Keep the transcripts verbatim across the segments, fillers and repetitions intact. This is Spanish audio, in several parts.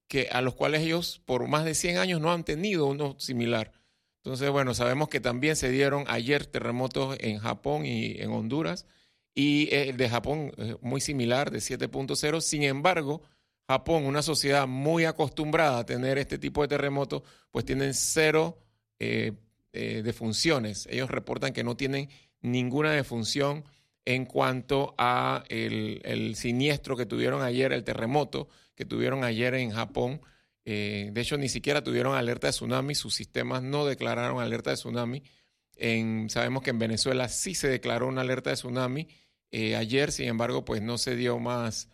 que, a los cuales ellos por más de cien años no han tenido uno similar. Entonces, bueno, sabemos que también se dieron ayer terremotos en Japón y en Honduras, y el de Japón es muy similar, de siete punto cero. Sin embargo, Japón, una sociedad muy acostumbrada a tener este tipo de terremotos, pues tienen cero eh, eh, defunciones. Ellos reportan que no tienen ninguna defunción en cuanto a el, el siniestro que tuvieron ayer, el terremoto que tuvieron ayer en Japón. Eh, de hecho, ni siquiera tuvieron alerta de tsunami, sus sistemas no declararon alerta de tsunami. En, sabemos que en Venezuela sí se declaró una alerta de tsunami eh, ayer, sin embargo, pues no se dio más,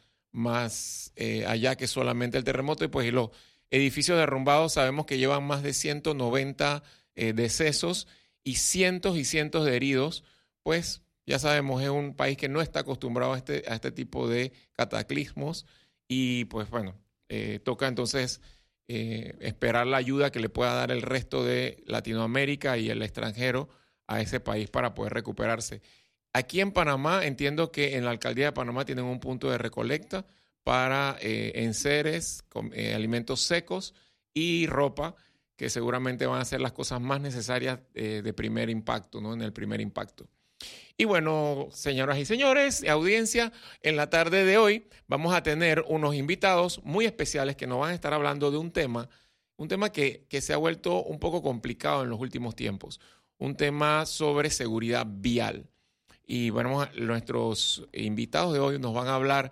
más eh, allá que solamente el terremoto. Y pues los edificios derrumbados sabemos que llevan más de ciento noventa eh, decesos y cientos y cientos de heridos. Pues ya sabemos, es un país que no está acostumbrado a este, a este tipo de cataclismos y pues bueno, eh, toca entonces eh, esperar la ayuda que le pueda dar el resto de Latinoamérica y el extranjero a ese país para poder recuperarse. Aquí en Panamá entiendo que en la Alcaldía de Panamá tienen un punto de recolecta para eh, enseres, con, eh, alimentos secos y ropa, que seguramente van a ser las cosas más necesarias eh, de primer impacto, ¿no? En el primer impacto. Y bueno, señoras y señores, audiencia, en la tarde de hoy vamos a tener unos invitados muy especiales que nos van a estar hablando de un tema, un tema que, que se ha vuelto un poco complicado en los últimos tiempos, un tema sobre seguridad vial. Y bueno, nuestros invitados de hoy nos van a hablar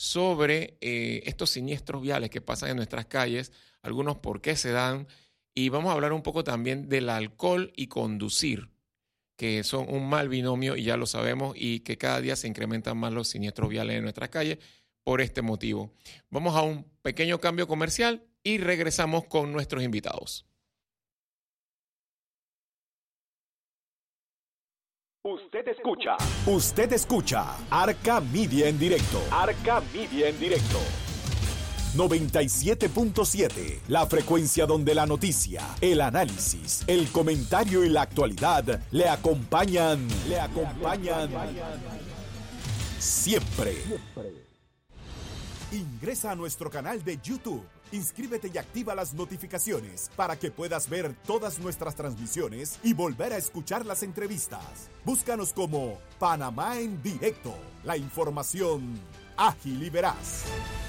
sobre eh, estos siniestros viales que pasan en nuestras calles, algunos por qué se dan, y vamos a hablar un poco también del alcohol y conducir, que son un mal binomio y ya lo sabemos, y que cada día se incrementan más los siniestros viales en nuestras calles por este motivo. Vamos a un pequeño cambio comercial y regresamos con nuestros invitados. Usted escucha. Usted escucha Arca Media en directo. Arca Media en directo. noventa y siete punto siete, la frecuencia donde la noticia, el análisis, el comentario y la actualidad le acompañan, le acompañan siempre. Ingresa a nuestro canal de YouTube, inscríbete y activa las notificaciones para que puedas ver todas nuestras transmisiones y volver a escuchar las entrevistas. Búscanos como Panamá en Directo, la información ágil y veraz.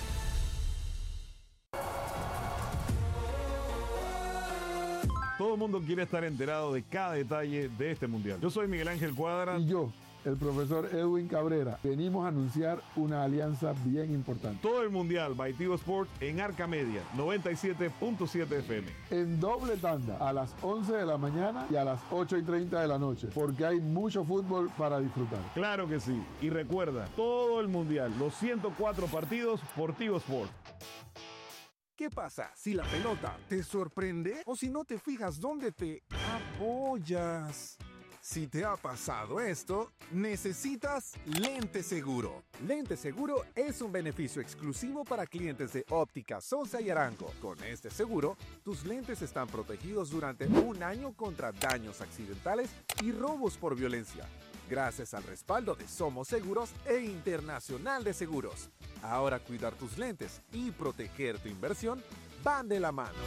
Todo el mundo quiere estar enterado de cada detalle de este mundial. Yo soy Miguel Ángel Cuadra. Y yo, el profesor Edwin Cabrera. Venimos a anunciar una alianza bien importante. Todo el mundial by Tigo Sports en Arca Media, noventa y siete punto siete F M. En doble tanda, a las once de la mañana y a las ocho y treinta de la noche, porque hay mucho fútbol para disfrutar. Claro que sí. Y recuerda, todo el mundial, los ciento cuatro partidos por Tigo Sports. ¿Qué pasa si la pelota te sorprende o si no te fijas dónde te apoyas? Si te ha pasado esto, necesitas Lente Seguro. Lente Seguro es un beneficio exclusivo para clientes de Óptica Sosa y Arango. Con este seguro, tus lentes están protegidos durante un año contra daños accidentales y robos por violencia, gracias al respaldo de Somos Seguros e Internacional de Seguros. Ahora cuidar tus lentes y proteger tu inversión van de la mano.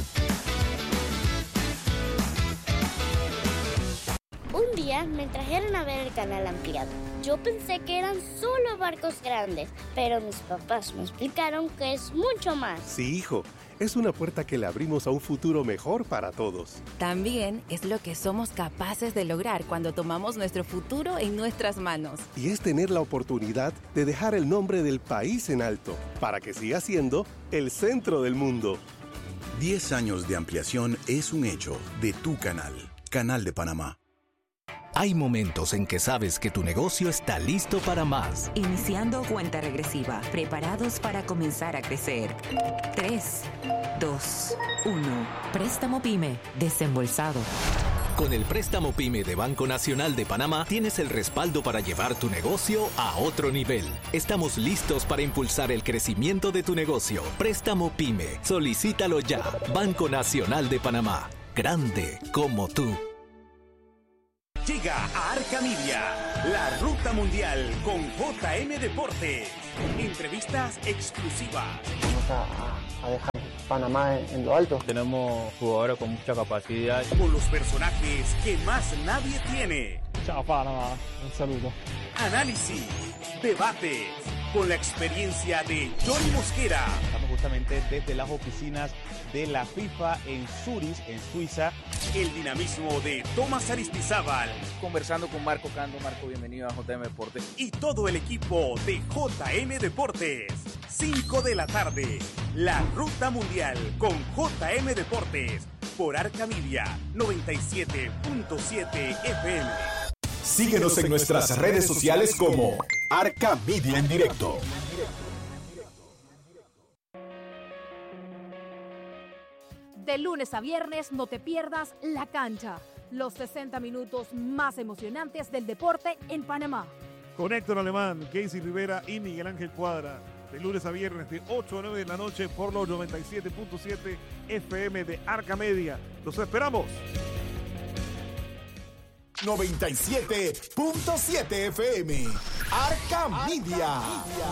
Un día me trajeron a ver el canal ampliado. Yo pensé que eran solo barcos grandes, pero mis papás me explicaron que es mucho más. Sí, hijo, es una puerta que le abrimos a un futuro mejor para todos. También es lo que somos capaces de lograr cuando tomamos nuestro futuro en nuestras manos. Y es tener la oportunidad de dejar el nombre del país en alto, para que siga siendo el centro del mundo. Diez años de ampliación es un hecho de tu canal, Canal de Panamá. Hay momentos en que sabes que tu negocio está listo para más. Iniciando cuenta regresiva, preparados para comenzar a crecer. tres, dos, uno. Préstamo PYME, desembolsado. Con el préstamo PYME de Banco Nacional de Panamá, tienes el respaldo para llevar tu negocio a otro nivel. Estamos listos para impulsar el crecimiento de tu negocio. Préstamo PYME. Solicítalo ya. Banco Nacional de Panamá. Grande como tú. Llega a Arca Media, la ruta mundial con J M Deportes. Entrevistas exclusivas. Vamos a, a dejar Panamá en, en lo alto. Tenemos jugadores con mucha capacidad. Con los personajes que más nadie tiene. Chao Panamá, un saludo. Análisis, debates, con la experiencia de Johnny Mosquera. Estamos justamente desde las oficinas de la FIFA en Zurich, en Suiza. El dinamismo de Tomás Aristizábal. Conversando con Marco Cando. Marco, bienvenido a J M Deportes. Y todo el equipo de J M Deportes. cinco de la tarde, La Ruta Mundial con J M Deportes. Por Arca Media, noventa y siete punto siete F M. Síguenos en nuestras redes sociales como Arca Media en directo. De lunes a viernes no te pierdas La Cancha, los sesenta minutos más emocionantes del deporte en Panamá. Con Héctor Alemán, Casey Rivera y Miguel Ángel Cuadra. De lunes a viernes de ocho a nueve de la noche por los noventa y siete punto siete F M de Arca Media. ¡Los esperamos! noventa y siete punto siete F M. Arca Media.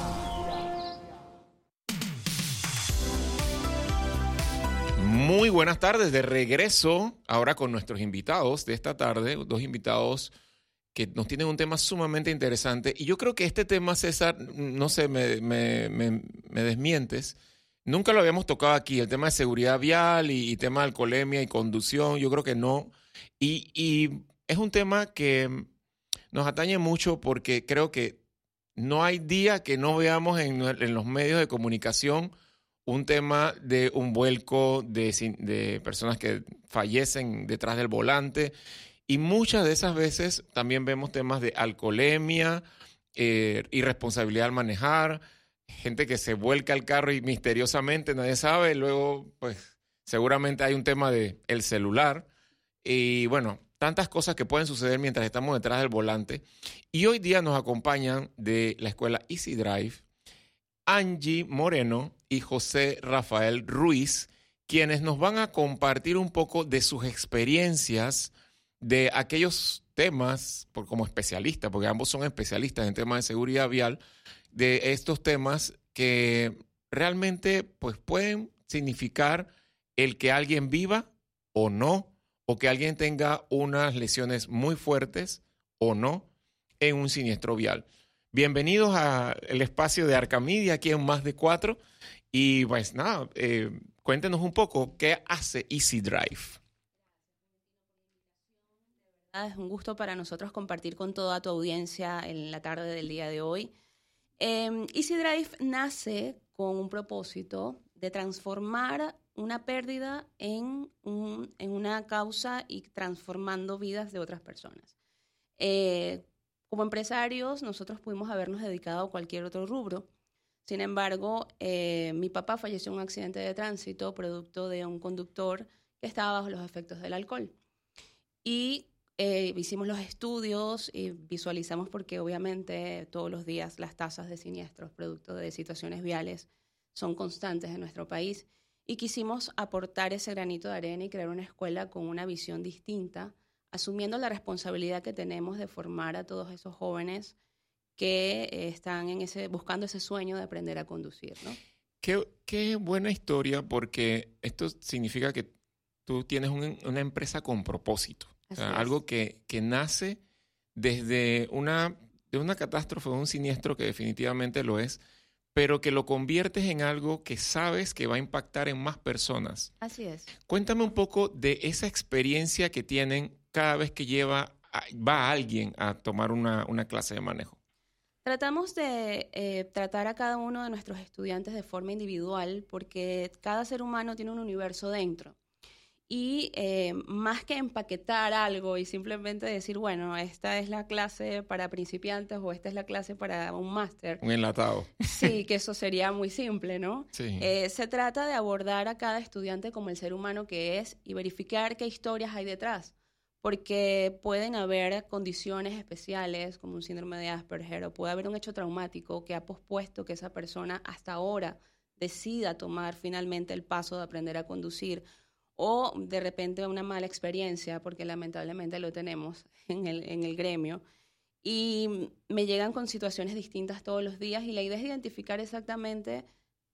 Muy buenas tardes, de regreso ahora con nuestros invitados de esta tarde, dos invitados que nos tienen un tema sumamente interesante. Y yo creo que este tema, César, no sé, me, me, me, me desmientes, nunca lo habíamos tocado aquí, el tema de seguridad vial y, y tema de alcoholemia y conducción, yo creo que no. Y, y es un tema que nos atañe mucho porque creo que no hay día que no veamos en, en los medios de comunicación un tema de un vuelco de, de personas que fallecen detrás del volante. Y muchas de esas veces también vemos temas de alcoholemia, eh, irresponsabilidad al manejar, gente que se vuelca al carro y misteriosamente nadie sabe. Luego, pues, seguramente hay un tema de el celular. Y bueno, tantas cosas que pueden suceder mientras estamos detrás del volante. Y hoy día nos acompañan de la escuela Easy Drive Angie Moreno y José Rafael Ruiz, quienes nos van a compartir un poco de sus experiencias de aquellos temas, por, como especialistas, porque ambos son especialistas en temas de seguridad vial, de estos temas que realmente pues, pueden significar el que alguien viva o no, o que alguien tenga unas lesiones muy fuertes o no en un siniestro vial. Bienvenidos al espacio de Arca Media, aquí en Más de Cuatro. Y pues nada, eh, cuéntenos un poco qué hace Easy Drive. Es un gusto para nosotros compartir con toda tu audiencia en la tarde del día de hoy. Eh, Easy Drive nace con un propósito de transformar una pérdida en, un, en una causa y transformando vidas de otras personas. Eh, como empresarios, nosotros pudimos habernos dedicado a cualquier otro rubro. Sin embargo, eh, mi papá falleció en un accidente de tránsito producto de un conductor que estaba bajo los efectos del alcohol. Y eh, hicimos los estudios y visualizamos porque obviamente todos los días las tasas de siniestros producto de situaciones viales son constantes en nuestro país. Y quisimos aportar ese granito de arena y crear una escuela con una visión distinta, asumiendo la responsabilidad que tenemos de formar a todos esos jóvenes que eh, están en ese, buscando ese sueño de aprender a conducir, ¿no? Qué, qué buena historia, porque esto significa que tú tienes un, una empresa con propósito. O sea, algo que, que nace desde una, de una catástrofe, un siniestro que definitivamente lo es, pero que lo conviertes en algo que sabes que va a impactar en más personas. Así es. Cuéntame un poco de esa experiencia que tienen cada vez que lleva a, va alguien a tomar una, una clase de manejo. Tratamos de eh, tratar a cada uno de nuestros estudiantes de forma individual porque cada ser humano tiene un universo dentro. Y eh, más que empaquetar algo y simplemente decir, bueno, esta es la clase para principiantes o esta es la clase para un máster. Un enlatado. Sí, que eso sería muy simple, ¿no? Sí. Eh, se trata de abordar a cada estudiante como el ser humano que es y verificar qué historias hay detrás. Porque pueden haber condiciones especiales como un síndrome de Asperger o puede haber un hecho traumático que ha pospuesto que esa persona hasta ahora decida tomar finalmente el paso de aprender a conducir. O de repente una mala experiencia, porque lamentablemente lo tenemos en el, en el gremio. Y me llegan con situaciones distintas todos los días y la idea es identificar exactamente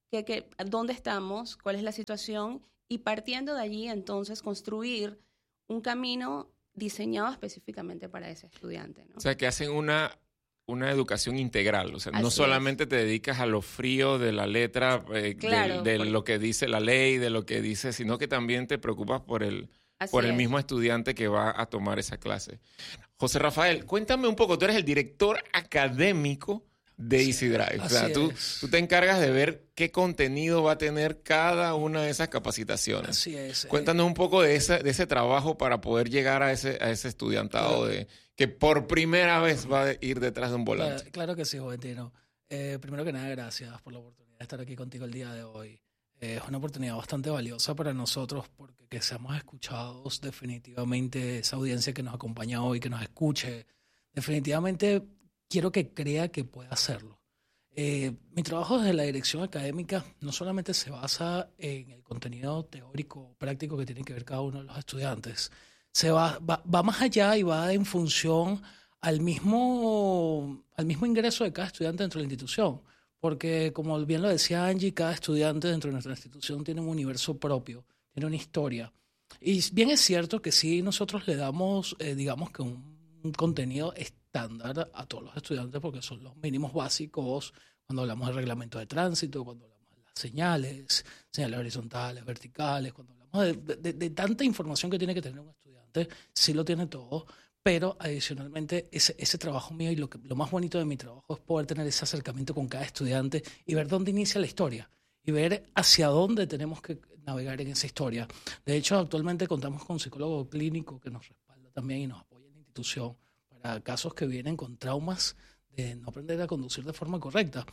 que, que, dónde estamos, cuál es la situación, y partiendo de allí, entonces, construir un camino diseñado específicamente para ese estudiante, ¿no? O sea, que hacen una, una educación integral. O sea, no Así solamente es. te dedicas a lo frío de la letra, eh, Claro, de, de por- lo que dice la ley, de lo que dice, sino que también te preocupas por el, Así por el es. mismo estudiante que va a tomar esa clase. José Rafael, cuéntame un poco. Tú eres el director académico de Easy Drive. O sea, así tú, es. tú te encargas de ver qué contenido va a tener cada una de esas capacitaciones. Así es. Cuéntanos un poco de ese, de ese trabajo para poder llegar a ese, a ese estudiantado Claro. de, que por primera vez va a ir detrás de un volante. Claro, claro que sí, Juventino. Eh, primero que nada, gracias por la oportunidad de estar aquí contigo el día de hoy. Eh, es una oportunidad bastante valiosa para nosotros porque que seamos escuchados, definitivamente esa audiencia que nos acompaña hoy, que nos escuche, definitivamente quiero que crea que puede hacerlo. Eh, mi trabajo desde la dirección académica no solamente se basa en el contenido teórico, práctico que tiene que ver cada uno de los estudiantes, se va, va, va más allá y va en función al mismo, al mismo ingreso de cada estudiante dentro de la institución. Porque, como bien lo decía Angie, cada estudiante dentro de nuestra institución tiene un universo propio, tiene una historia. Y bien es cierto que sí, nosotros le damos, eh, digamos que un, un contenido estándar a todos los estudiantes porque son los mínimos básicos cuando hablamos del reglamento de tránsito, cuando hablamos de las señales, señales horizontales, verticales, cuando hablamos de, de, de tanta información que tiene que tener un estudiante, sí lo tiene todo. Pero adicionalmente ese, ese trabajo mío y lo, que, lo más bonito de mi trabajo es poder tener ese acercamiento con cada estudiante y ver dónde inicia la historia y ver hacia dónde tenemos que navegar en esa historia. De hecho, actualmente contamos con un psicólogo clínico que nos respalda también y nos apoya en la institución para casos que vienen con traumas de no aprender a conducir de forma correcta.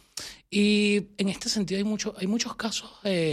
Y en este sentido hay, mucho, hay muchos casos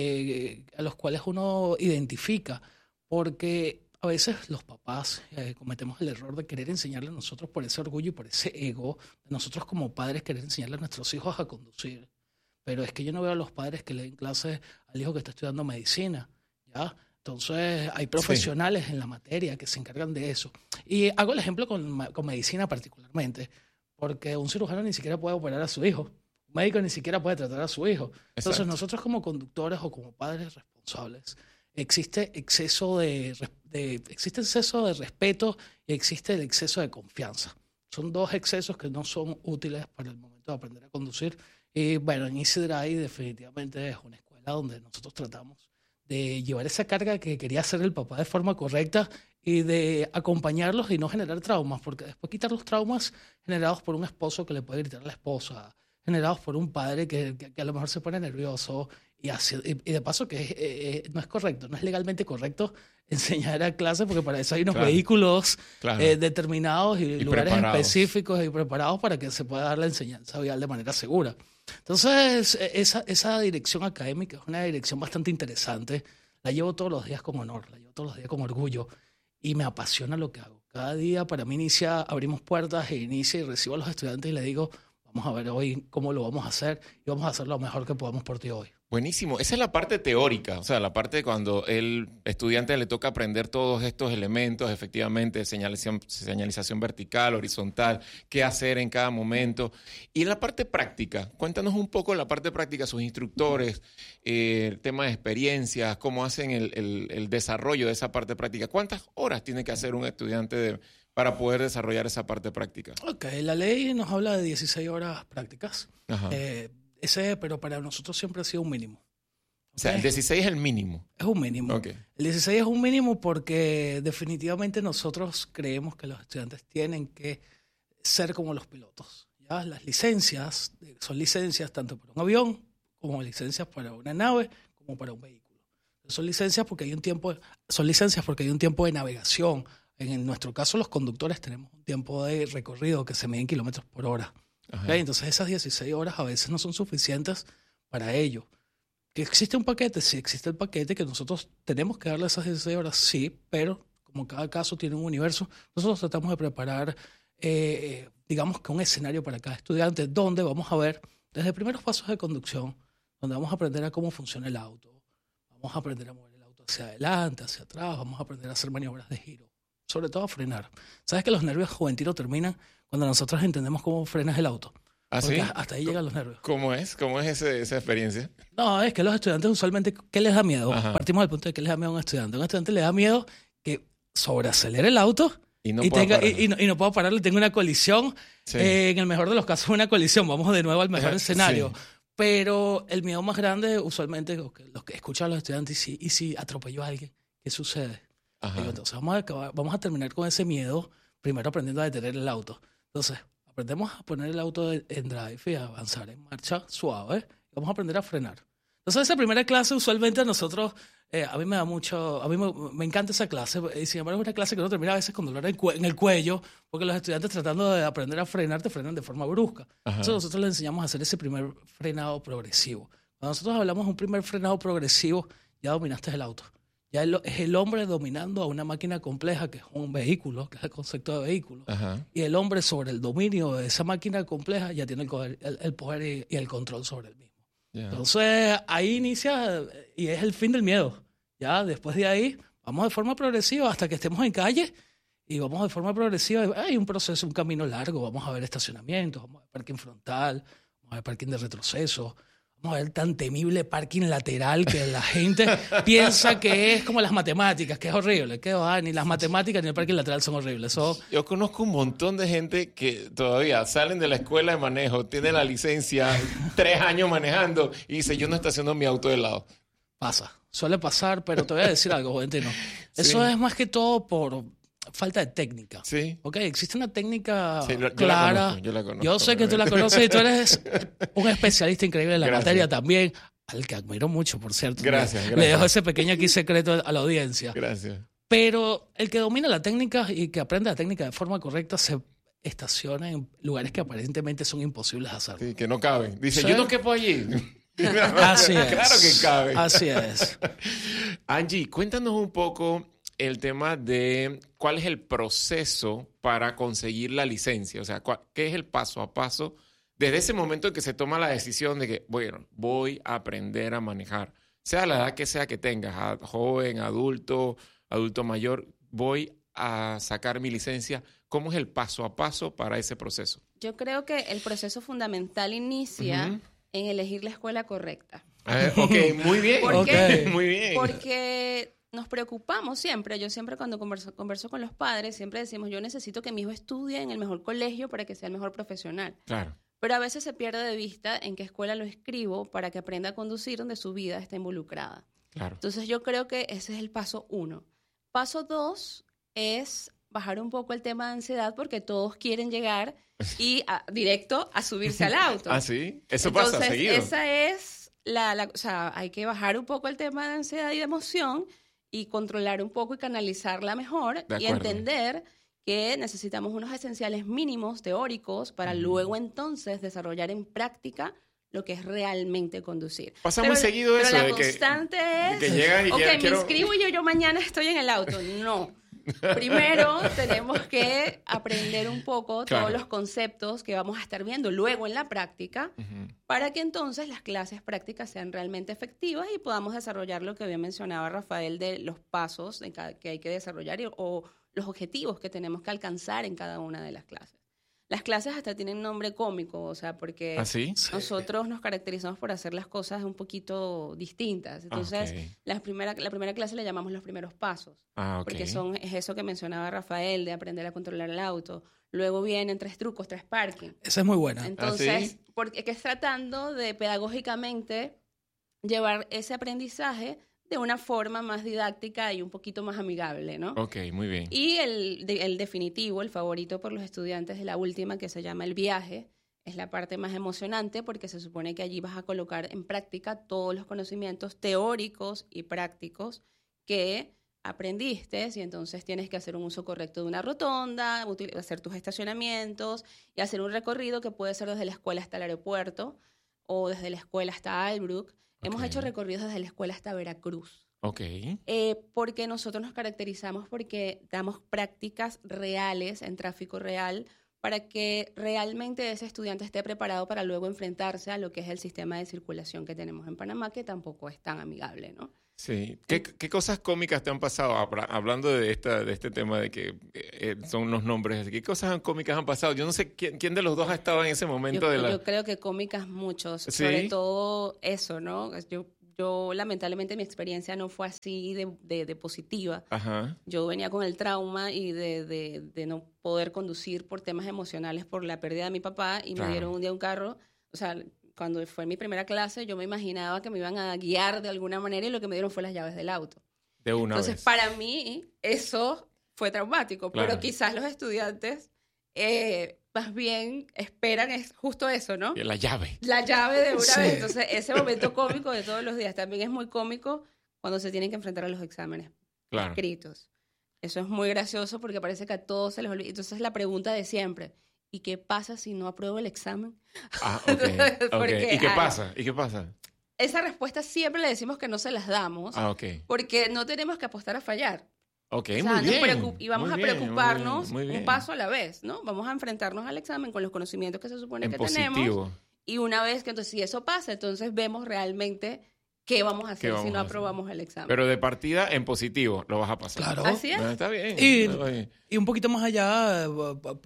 eh, a los cuales uno identifica porque a veces los papás eh, cometemos el error de querer enseñarle a nosotros por ese orgullo y por ese ego, de nosotros como padres querer enseñarle a nuestros hijos a conducir. Pero es que yo no veo a los padres que le den clases al hijo que está estudiando medicina, ¿ya? Entonces hay profesionales sí. en la materia que se encargan de eso. Y hago el ejemplo con, con medicina particularmente, porque un cirujano ni siquiera puede operar a su hijo, un médico ni siquiera puede tratar a su hijo. Entonces Exacto. nosotros como conductores o como padres responsables, existe exceso de, de, existe exceso de respeto y existe el exceso de confianza. Son dos excesos que no son útiles para el momento de aprender a conducir. Y bueno, en Easy Drive definitivamente es una escuela donde nosotros tratamos de llevar esa carga que quería hacer el papá de forma correcta y de acompañarlos y no generar traumas, porque después quitar los traumas generados por un esposo que le puede gritar a la esposa, generados por un padre que, que, que a lo mejor se pone nervioso, Y, así, y, y de paso que eh, eh, no es correcto, no es legalmente correcto enseñar a clase porque para eso hay unos claro. vehículos claro. Eh, determinados y, y lugares preparados. específicos y preparados para que se pueda dar la enseñanza vial de manera segura. Entonces, esa, esa dirección académica es una dirección bastante interesante. La llevo todos los días con honor, la llevo todos los días con orgullo y me apasiona lo que hago. Cada día para mí inicia, abrimos puertas e inicia y recibo a los estudiantes y les digo, vamos a ver hoy cómo lo vamos a hacer y vamos a hacer lo mejor que podamos por ti hoy. Buenísimo. Esa es la parte teórica, o sea, la parte de cuando el estudiante le toca aprender todos estos elementos, efectivamente, señalización, señalización vertical, horizontal, qué hacer en cada momento. Y en la parte práctica, cuéntanos un poco la parte práctica, sus instructores, eh, el tema de experiencias, cómo hacen el, el, el desarrollo de esa parte práctica. ¿Cuántas horas tiene que hacer un estudiante de, para poder desarrollar esa parte práctica? Ok, la ley nos habla de dieciséis horas prácticas. Ajá. Eh, Ese, pero para nosotros siempre ha sido un mínimo. ¿Okay? O sea, el dieciséis es el mínimo. Es un mínimo. Okay. El dieciséis es un mínimo porque definitivamente nosotros creemos que los estudiantes tienen que ser como los pilotos. ¿Ya? Las licencias son licencias tanto para un avión como licencias para una nave como para un vehículo. Son licencias porque hay un tiempo, son licencias porque hay un tiempo de navegación. En nuestro caso, los conductores tenemos un tiempo de recorrido que se mide en kilómetros por hora. Okay, entonces esas dieciséis horas a veces no son suficientes para ello. ¿Que existe un paquete? Sí, existe el paquete que nosotros tenemos que darle esas dieciséis horas, sí, pero como cada caso tiene un universo, nosotros tratamos de preparar, eh, digamos que un escenario para cada estudiante donde vamos a ver desde primeros pasos de conducción, donde vamos a aprender a cómo funciona el auto, vamos a aprender a mover el auto hacia adelante, hacia atrás, vamos a aprender a hacer maniobras de giro, sobre todo a frenar. ¿Sabes que los nervios juventinos terminan cuando nosotros entendemos cómo frenas el auto? ¿Ah, sí? Hasta ahí llegan los nervios. ¿Cómo es? ¿Cómo es ese, esa experiencia? No, es que los estudiantes usualmente, ¿qué les da miedo? Ajá. Partimos del punto de que les da miedo a un estudiante. A un estudiante le da miedo que sobreacelere el auto y no, y, puedo tenga, y, y, no, y no puedo pararlo, tengo una colisión. Sí. Eh, en el mejor de los casos, una colisión. Vamos de nuevo al mejor escenario. Sí. Pero el miedo más grande, usualmente, los que, los que escuchan a los estudiantes, y si, y si atropelló a alguien, ¿qué sucede? Digo, entonces vamos a, acabar, vamos a terminar con ese miedo, primero aprendiendo a detener el auto. Entonces, aprendemos a poner el auto en drive y a avanzar en marcha suave. Vamos a aprender a frenar. Entonces, esa primera clase, usualmente nosotros, eh, a mí me da mucho, a mí me, me encanta esa clase, y sin embargo es una clase que uno termina a veces con dolor en, cue- en el cuello, porque los estudiantes tratando de aprender a frenar, te frenan de forma brusca. Ajá. Entonces, nosotros les enseñamos a hacer ese primer frenado progresivo. Cuando nosotros hablamos de un primer frenado progresivo, ya dominaste el auto. Ya es el hombre dominando a una máquina compleja que es un vehículo, que es el concepto de vehículo. Ajá. Y el hombre sobre el dominio de esa máquina compleja ya tiene el poder, el, el poder y, y el control sobre el mismo. Yeah. Entonces ahí inicia y es el fin del miedo. Ya después de ahí vamos de forma progresiva hasta que estemos en calle y vamos de forma progresiva. Hay un proceso, un camino largo. Vamos a ver estacionamientos, vamos a ver parking frontal, vamos a ver parking de retroceso. Vamos a ver tan temible parking lateral que la gente piensa que es como las matemáticas, que es horrible. Que va, ni las matemáticas ni el parking lateral son horribles. So, Yo conozco un montón de gente que todavía salen de la escuela de manejo, tienen la licencia, tres años manejando y dice, yo no estaciono mi auto de lado. Pasa, suele pasar, pero te voy a decir algo, Juventino. Eso Sí. es más que todo por falta de técnica. Sí. Ok, existe una técnica Sí, yo la clara. conozco, yo la conozco, Yo sé que tú la obviamente. conoces y tú eres un especialista increíble en la Gracias. materia también, al que admiro mucho, por cierto. Gracias, Le, gracias. le dejo ese pequeño aquí secreto a la audiencia. Gracias. Pero el que domina la técnica y que aprende la técnica de forma correcta se estaciona en lugares que aparentemente son imposibles de hacer. Sí, que no caben. Dice, Sí. yo no quepo allí. Así es. Claro que cabe. Así es. Angie, cuéntanos un poco el tema de cuál es el proceso para conseguir la licencia. O sea, cuál- qué es el paso a paso desde ese momento en que se toma la decisión de que, bueno, voy a aprender a manejar. Sea la edad que sea que tengas, a- joven, adulto, adulto mayor, voy a sacar mi licencia. ¿Cómo es el paso a paso para ese proceso? Yo creo que el proceso fundamental inicia Ujú. en elegir la escuela correcta. A ver, ok, muy bien. ¿Por qué? Ok, muy bien. Porque nos preocupamos siempre. Yo siempre cuando converso, converso con los padres, siempre decimos, yo necesito que mi hijo estudie en el mejor colegio para que sea el mejor profesional. Claro. Pero a veces se pierde de vista en qué escuela lo escribo para que aprenda a conducir donde su vida está involucrada. Claro. Entonces yo creo que ese es el paso uno. Paso dos es bajar un poco el tema de ansiedad porque todos quieren llegar y a- directo a subirse al auto. Ah, sí. Eso Entonces, pasa seguido. esa es la, la... O sea, hay que bajar un poco el tema de ansiedad y de emoción y controlar un poco y canalizarla mejor De y acuerdo. entender que necesitamos unos esenciales mínimos teóricos para luego entonces desarrollar en práctica lo que es realmente conducir. Pasa Pero- muy seguido pero eso la de que- constante de es, que llegan y ok, quieren- me quiero- inscribo y yo, yo mañana estoy en el auto. No. Primero tenemos que aprender un poco Claro. todos los conceptos que vamos a estar viendo luego en la práctica para que entonces las clases prácticas sean realmente efectivas y podamos desarrollar lo que bien mencionaba Rafael de los pasos de cada- que hay que desarrollar y- o los objetivos que tenemos que alcanzar en cada una de las clases. Las clases hasta tienen nombre cómico, o sea, porque ¿Ah, sí? nosotros nos caracterizamos por hacer las cosas un poquito distintas. Entonces, ok. la, primera, la primera clase le llamamos los primeros pasos. Ah, ok. Porque son, es eso que mencionaba Rafael, de aprender a controlar el auto. Luego vienen tres trucos, tres parking. Esa es muy buena. Entonces, porque que es tratando de pedagógicamente llevar ese aprendizaje de una forma más didáctica y un poquito más amigable, ¿no? Ok, muy bien. Y el, de- el definitivo, el favorito por los estudiantes de la última, que se llama el viaje, es la parte más emocionante porque se supone que allí vas a colocar en práctica todos los conocimientos teóricos y prácticos que aprendiste y entonces tienes que hacer un uso correcto de una rotonda, util- hacer tus estacionamientos y hacer un recorrido que puede ser desde la escuela hasta el aeropuerto o desde la escuela hasta Albrook. Hemos Ok. hecho recorridos desde la escuela hasta Veracruz. Ok. Eh, porque nosotros nos caracterizamos porque damos prácticas reales en tráfico real para que realmente ese estudiante esté preparado para luego enfrentarse a lo que es el sistema de circulación que tenemos en Panamá, que tampoco es tan amigable, ¿no? Sí. ¿Qué, qué cosas cómicas te han pasado? Hablando de esta, de este tema de que eh, son los nombres, ¿qué cosas cómicas han pasado? Yo no sé quién, quién de los dos ha estado en ese momento yo, de la... Yo creo que cómicas muchos, ¿Sí? sobre todo eso, ¿no? Yo, yo lamentablemente mi experiencia no fue así de, de, de positiva. Ajá. Yo venía con el trauma y de, de, de no poder conducir por temas emocionales por la pérdida de mi papá y Claro. me dieron un día un carro, o sea... Cuando fue mi primera clase, yo me imaginaba que me iban a guiar de alguna manera y lo que me dieron fue las llaves del auto. De una Entonces, vez. para mí, eso fue traumático. Claro. Pero quizás los estudiantes eh, más bien esperan es justo eso, ¿no? La llave. La llave de una Sí. vez. Entonces, ese momento cómico de todos los días también es muy cómico cuando se tienen que enfrentar a los exámenes Claro. escritos. Eso es muy gracioso porque parece que a todos se les olvida. Entonces, la pregunta de siempre... ¿Y qué pasa si no apruebo el examen? Ah, ok. okay. Porque, ¿Y qué ay, pasa? ¿Y qué pasa? Esa respuesta siempre le decimos que no se las damos Ah, ok. porque no tenemos que apostar a fallar. Ok, O sea, muy nos bien. preocup- y vamos muy a bien, preocuparnos muy bien, muy bien. un paso a la vez, ¿no? Vamos a enfrentarnos al examen con los conocimientos que se supone En que positivo. tenemos. Y una vez que entonces si eso pasa, entonces vemos realmente qué vamos a hacer vamos si no a hacer? aprobamos el examen. Pero de partida en positivo lo vas a pasar. Claro. Así es. Ah, está bien. Y, está bien. y un poquito más allá, eh,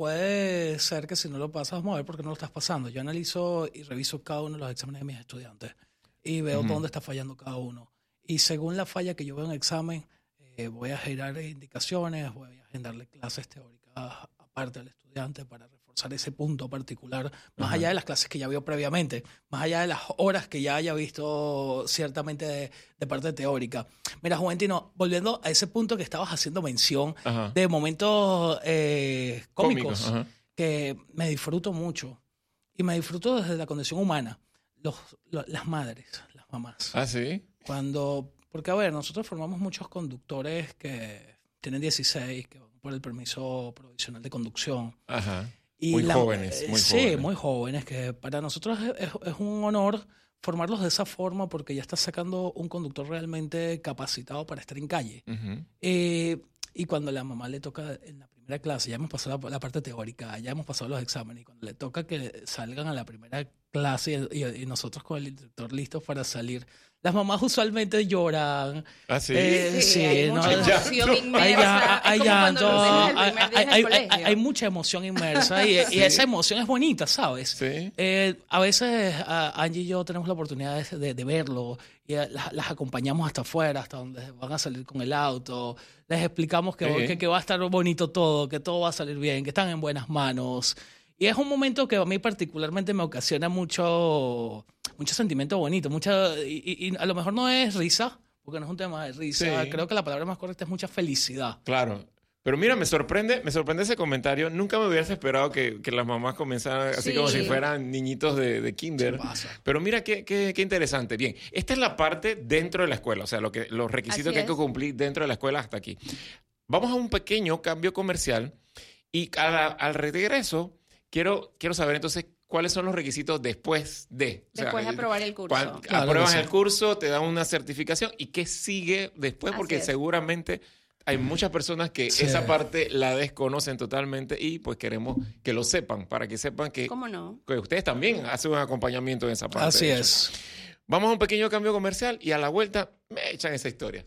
puede ser que si no lo pasas, vamos a ver por qué no lo estás pasando. Yo analizo y reviso cada uno de los exámenes de mis estudiantes y veo Ujú. dónde está fallando cada uno. Y según la falla que yo veo en el examen, eh, voy a generar indicaciones, voy a agendarle clases teóricas aparte al estudiante para reforzar ese punto particular, más Ajá. allá de las clases que ya vio previamente, más allá de las horas que ya haya visto ciertamente de, de parte teórica. Mira, Juventino, volviendo a ese punto que estabas haciendo mención Ajá. de momentos eh, cómicos, Cómicos, ajá. que me disfruto mucho, y me disfruto desde la condición humana, los, lo- las madres, las mamás. Ah, sí. Cuando, porque a ver, nosotros formamos muchos conductores que tienen dieciséis, que van por el permiso provisional de conducción. Ajá. Y muy la- jóvenes, muy sí, jóvenes. muy jóvenes, que para nosotros es, es- es un honor formarlos de esa forma porque ya estás sacando un conductor realmente capacitado para estar en calle. Ujú. Eh, y cuando la mamá le toca en la primera clase, ya hemos pasado la, la parte teórica, ya hemos pasado los exámenes, y cuando le toca que salgan a la primera clase y, y- y nosotros con el instructor listos para salir, las mamás usualmente lloran. Ah, sí. Eh, Sí, sí, hay no, mucha hay- emoción hay, inmersa. ya- hay Es como cuando llanto, lo ves el hay, primer día en hay- el hay- colegio. hay mucha emoción inmersa y, Sí. y esa emoción es bonita, ¿sabes? Sí. Eh, a veces a Angie y yo tenemos la oportunidad de, de- de verlo y a- las, las acompañamos hasta afuera, hasta donde van a salir con el auto. Les explicamos que, Sí. que, que va a estar bonito todo, que todo va a salir bien, que están en buenas manos. Y es un momento que a mí particularmente me ocasiona mucho, mucho sentimiento bonito. Mucha, y, y- y a lo mejor no es risa, porque no es un tema de risa. Sí. Creo que la palabra más correcta es mucha felicidad. Claro. Pero mira, me sorprende, me sorprende ese comentario. Nunca me hubiese esperado que, que las mamás comenzaran así Sí. como si fueran niñitos de, de kinder. ¿Qué pasa? Pero mira qué, qué, qué interesante. Bien, esta es la parte dentro de la escuela, o sea, lo que, los requisitos Así que hay que es. cumplir dentro de la escuela hasta aquí. Vamos a un pequeño cambio comercial y a la- al regreso quiero, quiero saber entonces cuáles son los requisitos después de. O sea, Después de el- aprobar el curso. cuan- Claro apruebas que sí. el curso, te dan una certificación y qué sigue después, Así porque es. seguramente hay muchas personas que Sí. esa parte la desconocen totalmente y pues queremos que lo sepan, para que sepan que, ¿Cómo no? que ustedes también hacen un acompañamiento en esa parte. Así de hecho. es. Vamos a un pequeño cambio comercial y a la vuelta me echan esa historia.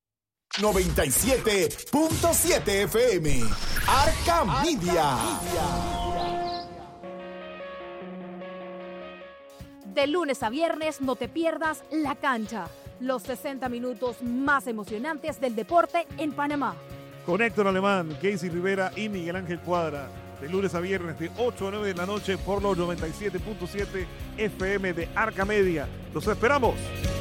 noventa y siete punto siete F M. Arca Media. De lunes a viernes no te pierdas La Cancha, los sesenta minutos más emocionantes del deporte en Panamá. Con Héctor Alemán, Casey Rivera y Miguel Ángel Cuadra. De lunes a viernes de ocho a nueve de la noche por los noventa y siete punto siete F M de Arca Media. ¡Los esperamos!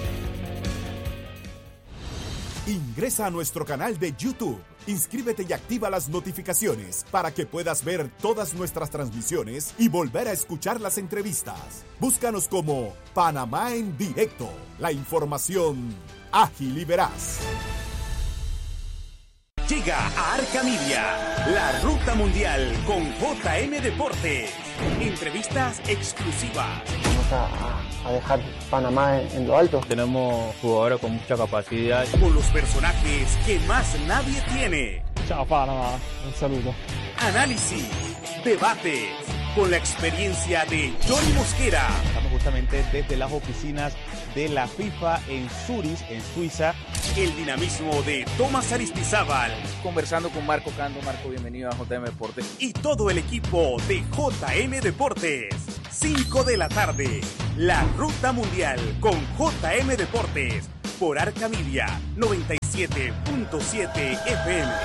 Ingresa a nuestro canal de YouTube, inscríbete y activa las notificaciones para que puedas ver todas nuestras transmisiones y volver a escuchar las entrevistas. Búscanos como Panamá en Directo, la información ágil y veraz. Llega a Arca Media, la ruta mundial con J M Deportes. Entrevistas exclusivas. Vamos a, a dejar Panamá en, en lo alto. Tenemos jugadores con mucha capacidad. Con los personajes que más nadie tiene. Chao Panamá, un saludo. Análisis, debates, con la experiencia de Johnny Mosquera. Estamos justamente desde las oficinas de la FIFA en Zurich, en Suiza. El dinamismo de Tomás Aristizábal. Conversando con Marco Cando. Marco, bienvenido a J M Deportes. Y todo el equipo de J M Deportes. cinco de la tarde. La Ruta Mundial con J M Deportes. Por Arca Media noventa y siete punto siete F M.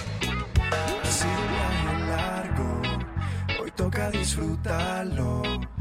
Ha sido un viaje largo, hoy toca disfrutarlo.